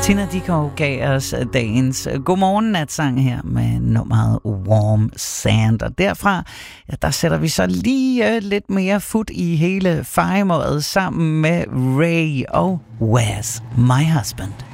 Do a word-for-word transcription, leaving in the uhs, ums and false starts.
Tina Dickow gav os dagens godmorgen natsang her med nummeret Warm Sand. Og derfra, ja, der sætter vi så lige lidt mere fod i hele fejmåret sammen med Ray og Where's My Husband.